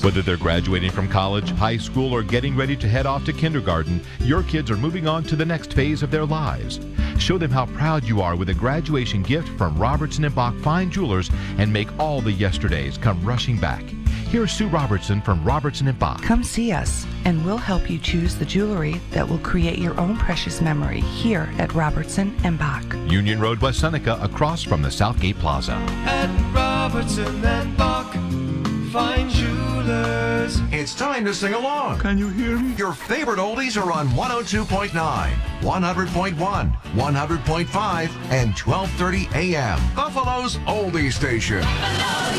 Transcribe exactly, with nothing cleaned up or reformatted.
Whether they're graduating from college, high school, or getting ready to head off to kindergarten, your kids are moving on to the next phase of their lives. Show them how proud you are with a graduation gift from Robertson and Bach Fine Jewelers and make all the yesterdays come rushing back. Here's Sue Robertson from Robertson and Bach. Come see us, and we'll help you choose the jewelry that will create your own precious memory here at Robertson and Bach. Union Road, West Seneca, across from the Southgate Plaza. At Robertson and Bach Fine Jewelers. It's time to sing along. Can you hear me? Your favorite oldies are on one oh two point nine, one hundred point one, one hundred point five, and twelve thirty a m. Buffalo's Oldie Station.